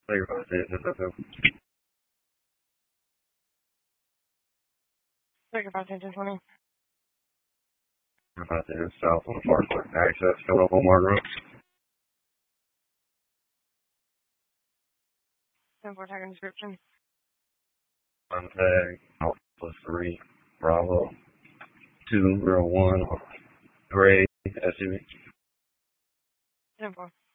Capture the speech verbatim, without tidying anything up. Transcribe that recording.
Figure five ten, just that's him. Figure five ten ten twenty. Figure five ten, south on the far side. Access coming up on Martin Road. ten four tag and description. On tag, Alpha plus three, Bravo, two zero one, gray S U V. ten four.